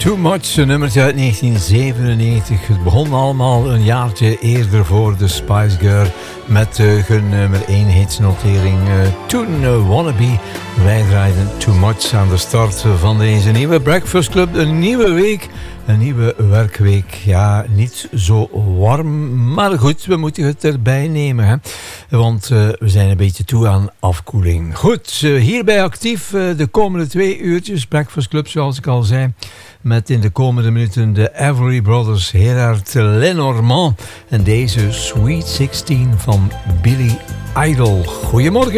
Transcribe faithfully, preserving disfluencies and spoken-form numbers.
Too Much, een nummertje uit negentien zevenennegentig. Het begon allemaal een jaartje eerder voor de Spice Girl met uh, hun nummer één hitsnotering. Uh, toen uh, Wannabe. Wij draaiden Too Much aan de start van deze nieuwe Breakfast Club. Een nieuwe week, een nieuwe werkweek. Ja, niet zo warm, maar goed, we moeten het erbij nemen. Hè? Want uh, we zijn een beetje toe aan afkoeling. Goed, uh, hierbij actief uh, de komende twee uurtjes. Breakfast Club, zoals ik al zei. Met in de komende minuten de Everly Brothers, Gerard Lenormand en deze Sweet zestien van Billy Idol. Goedemorgen.